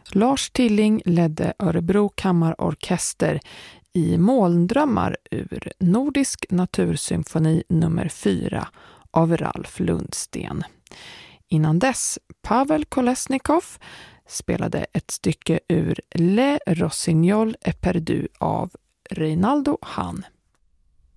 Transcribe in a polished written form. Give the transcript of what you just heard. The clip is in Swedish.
Lars Tilling ledde Örebro kammarorkester i Molndrömmar ur Nordisk natursymfoni nummer 4 av Ralf Lundsten. Innan dess Pavel Kolesnikov spelade ett stycke ur Le Rossignol est perdu av Reinaldo Hahn.